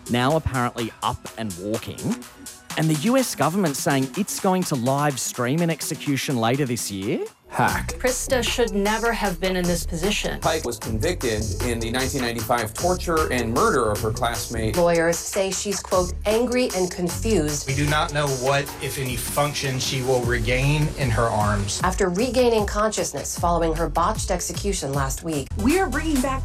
now apparently up and walking. And the US government saying it's going to live stream an execution later this year. Hack. Krista should never have been in this position. Pike was convicted in the 1995 torture and murder of her classmate. Lawyers say she's, quote, angry and confused. We do not know what, if any, function she will regain in her arms. After regaining consciousness following her botched execution last week. We are bringing back